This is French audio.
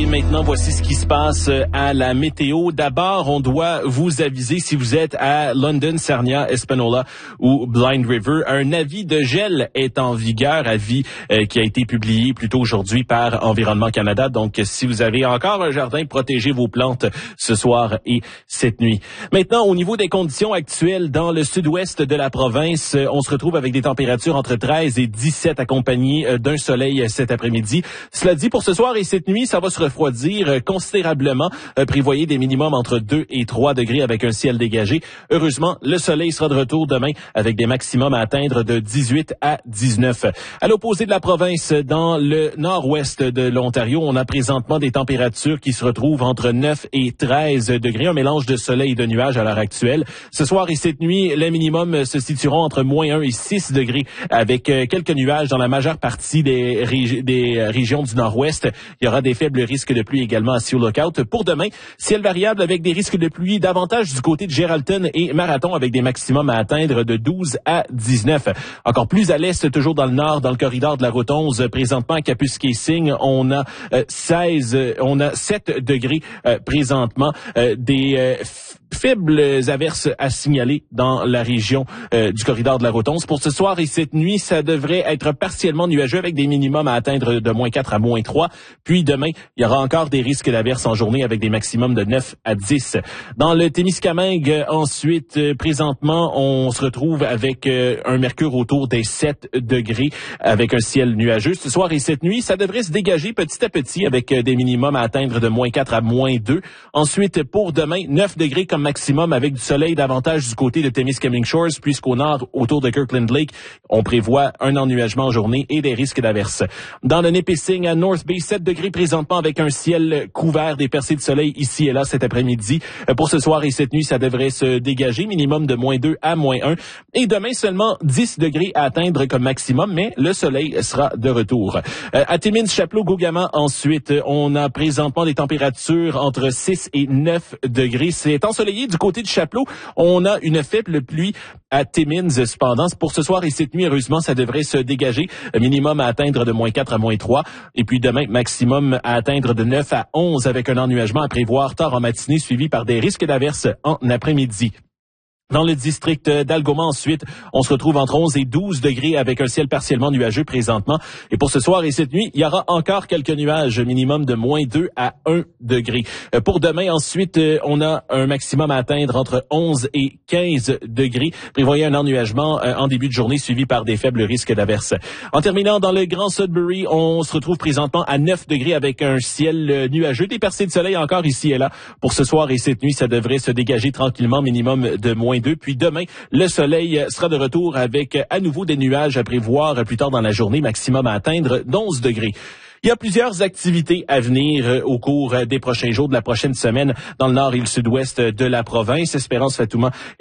Et maintenant, voici ce qui se passe à la météo. D'abord, on doit vous aviser si vous êtes à London, Sarnia, Espanola ou Blind River. Un avis de gel est en vigueur, avis qui a été publié plus tôt aujourd'hui par Environnement Canada. Donc, si vous avez encore un jardin, protégez vos plantes ce soir et cette nuit. Maintenant, au niveau des conditions actuelles dans le sud-ouest de la province, on se retrouve avec des températures entre 13 et 17 accompagnées d'un soleil cet après-midi. Cela dit, pour ce soir et cette nuit, ça va se refroidir considérablement. Prévoyez des minimums entre 2 et 3 degrés avec un ciel dégagé. Heureusement, le soleil sera de retour demain avec des maximums à atteindre de 18 à 19. À l'opposé de la province, dans le nord-ouest de l'Ontario, on a présentement des températures qui se retrouvent entre 9 et 13 degrés, un mélange de soleil et de nuages à l'heure actuelle. Ce soir et cette nuit, les minimums se situeront entre moins 1 et 6 degrés avec quelques nuages dans la majeure partie des régions du nord-ouest. Il y aura des faibles risques de pluie également à Sea Lookout. Pour demain, ciel variable avec des risques de pluie davantage du côté de Geraldton et Marathon avec des maximums à atteindre de 12 à 19. Encore plus à l'est, toujours dans le nord, dans le corridor de la route 11, présentement à Kapuskasing, on a 7 degrés présentement, des faibles averses à signaler dans la région du corridor de la route 11. Pour ce soir et cette nuit, ça devrait être partiellement nuageux avec des minimums à atteindre de moins 4 à moins 3. Puis demain, il y aura encore des risques d'averses en journée avec des maximums de 9 à 10. Dans le Témiscamingue, ensuite, présentement, on se retrouve avec un mercure autour des 7 degrés avec un ciel nuageux. Ce soir et cette nuit, ça devrait se dégager petit à petit avec des minimums à atteindre de moins 4 à moins 2. Ensuite, pour demain, 9 degrés comme maximum avec du soleil davantage du côté de Témiscamingue Shores, puisqu'au nord, autour de Kirkland Lake, on prévoit un ennuagement en journée et des risques d'averses. Dans le Nipissing, à North Bay, 7 degrés présentement avec un ciel couvert, des percées de soleil ici et là cet après-midi. Pour ce soir et cette nuit, ça devrait se dégager, minimum de moins 2 à moins 1. Et demain, seulement 10 degrés à atteindre comme maximum, mais le soleil sera de retour. À Timmins, Chapleau, Gougamant, ensuite, on a présentement des températures entre 6 et 9 degrés. C'est ensoleillé du côté de Chapleau. On a une faible pluie à Timmins, cependant. Pour ce soir et cette nuit, heureusement, ça devrait se dégager. Minimum à atteindre de moins 4 à moins 3. Et puis demain, maximum à atteindre de 9 à 11 avec un ennuagement à prévoir tard en matinée suivi par des risques d'averses en après-midi. Dans le district d'Algoma, ensuite, on se retrouve entre 11 et 12 degrés avec un ciel partiellement nuageux présentement. Et pour ce soir et cette nuit, il y aura encore quelques nuages, minimum de moins 2 à 1 degré. Pour demain, ensuite, on a un maximum à atteindre entre 11 et 15 degrés. Prévoyez un ennuagement en début de journée suivi par des faibles risques d'averses. En terminant, dans le Grand Sudbury, on se retrouve présentement à 9 degrés avec un ciel nuageux. Des percées de soleil encore ici et là. Pour ce soir et cette nuit, ça devrait se dégager tranquillement, minimum de moins 2. Puis demain, le soleil sera de retour avec à nouveau des nuages à prévoir plus tard dans la journée, maximum à atteindre d'11 degrés. Il y a plusieurs activités à venir au cours des prochains jours, de la prochaine semaine, dans le nord et le sud-ouest de la province. Espérance Fatouma